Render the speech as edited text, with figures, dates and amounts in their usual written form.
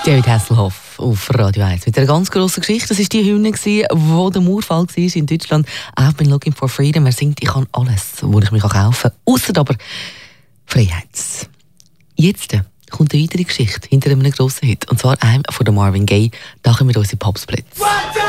David Hasselhoff auf Radio 1 mit einer ganz grossen Geschichte. Das war die Hymne, wo der Mauerfall war in Deutschland. «I've been looking for freedom». Er singt, ich kann alles, wo ich mich kaufen kann, ausser aber Freiheit. Jetzt kommt eine weitere Geschichte hinter einem grossen Hit. Und zwar einem von Marvin Gaye. Da kommen wir unsere Popsplits.